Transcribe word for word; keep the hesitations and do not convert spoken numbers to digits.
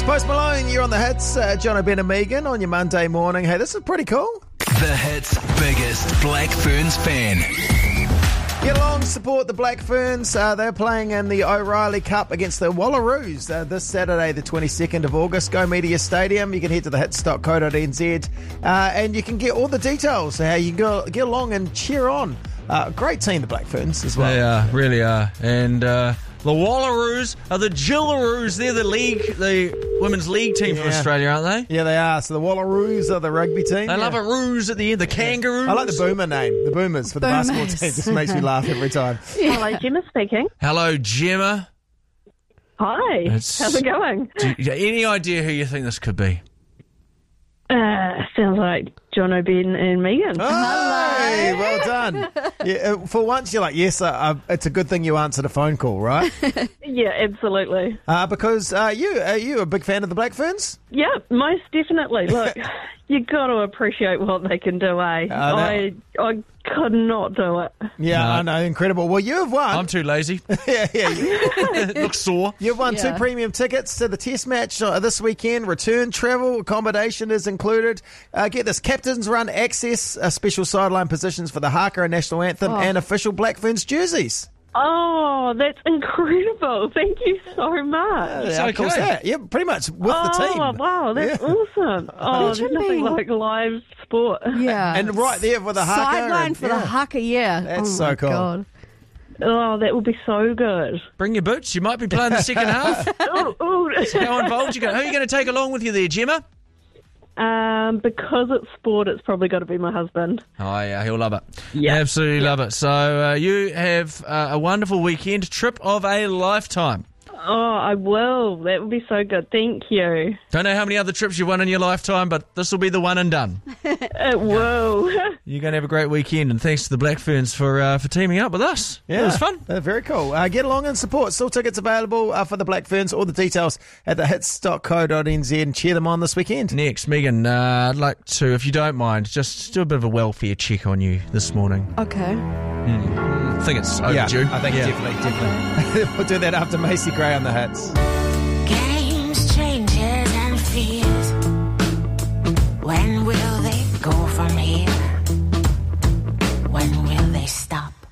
Post Malone, you're on the hits. Uh, John O'Brien and Megan on your Monday morning. Hey, this is pretty cool. The Hits' biggest Black Ferns fan. Get along, support the Black Ferns. Uh, they're playing in the O'Reilly Cup against the Wallaroos uh, this Saturday, the twenty-second of August. Go Media Stadium. You can head to the hits dot co dot n z uh, and you can get all the details how you can go, get along and cheer on. Uh, great team, the Black Ferns, as well. They are, really are. And uh, the Wallaroos are the Jillaroos. They're the league, the women's league team Yeah. for Australia, aren't they? Yeah, they are. So the Wallaroos are the rugby team. They yeah. love a ruse at the end, the Kangaroos. I like the Boomer name. The Boomers for the Boomers. basketball team. Just makes me laugh every time. Hello, Gemma speaking. Hello, Gemma. Hi. It's- How's it going? Do you, any idea who you think this could be? Uh, sounds like John O'Brien and Megan. Hey, well done. Yeah, uh, for once, you're like, yes, uh, uh, it's a good thing you answered a phone call, right? Yeah, absolutely. Uh, because uh, you are you a big fan of the Black Ferns? Yeah, most definitely. Look, you got to appreciate what they can do, eh? that- I I could not do it. Yeah, No. I know, incredible. Well, you have won. I'm too lazy. yeah, yeah. You, Looks sore. you've won two Yeah. premium tickets to the Test match uh, this weekend. Return travel, accommodation is included. Uh, get this, Captain's Run access, uh, special sideline positions for the Haka and National Anthem, Oh. and official Black Ferns jerseys. Oh, that's incredible. Thank you so much. Yeah, of course okay. that. Yeah, pretty much with oh, the team. wow, that's Yeah. awesome. Oh, there's Imagine nothing being- like live sport. Yeah. And right there for the Haka. Sideline and- for yeah. the Haka, yeah. That's oh so my cool. God. Oh, that would be so good. Bring your boots. You might be playing the second half. Oh, oh. How involved you going? Who are you going to take along with you there, Gemma? Um, because it's sport, it's probably got to be my husband. Oh, yeah, he'll love it. Yeah. Absolutely love it. So uh, you have uh, a wonderful weekend, trip of a lifetime. Oh, I will. That would be so good. Thank you. Don't know how many other trips you've won in your lifetime, but this will be the one and done. It will. You're going to have a great weekend, and thanks to the Black Ferns for uh, for teaming up with us. Yeah, It was fun. Uh, very cool. Uh, get along and support. Still tickets available uh, for the Black Ferns. All the details at the hits dot co dot n z and cheer them on this weekend. Next, Megan, uh, I'd like to, if you don't mind, just do a bit of a welfare check on you this morning. Okay. I think it's overdue. I think definitely, definitely. We'll do that after Macy Gray on the hits. Games, changes, and fears. When will they go from here? When will they stop?